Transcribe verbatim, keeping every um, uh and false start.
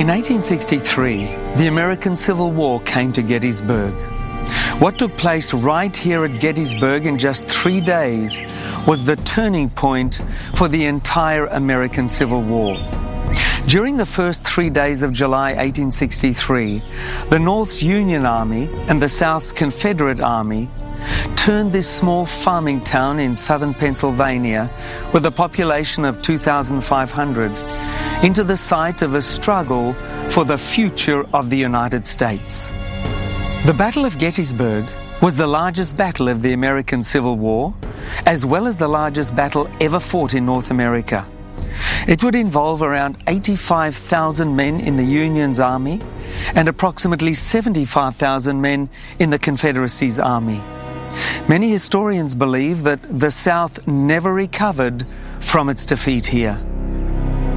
In eighteen sixty-three, the American Civil War came to Gettysburg. What took place right here at Gettysburg in just three days was the turning point for the entire American Civil War. During the first three days of July eighteen sixty-three, the North's Union Army and the South's Confederate Army turned this small farming town in southern Pennsylvania with a population of two thousand five hundred into the site of a struggle for the future of the United States. The Battle of Gettysburg was the largest battle of the American Civil War, as well as the largest battle ever fought in North America. It would involve around eighty-five thousand men in the Union's army and approximately seventy-five thousand men in the Confederacy's army. Many historians believe that the South never recovered from its defeat here.